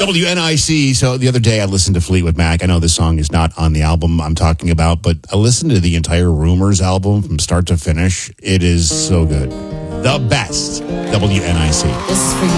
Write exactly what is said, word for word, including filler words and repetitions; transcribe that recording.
W N I C. So the other day I listened to Fleetwood Mac. I know this song is not on the album I'm talking about, but I listened to the entire Rumors album from start to finish. It is so good. The best. W N I C. This is for you.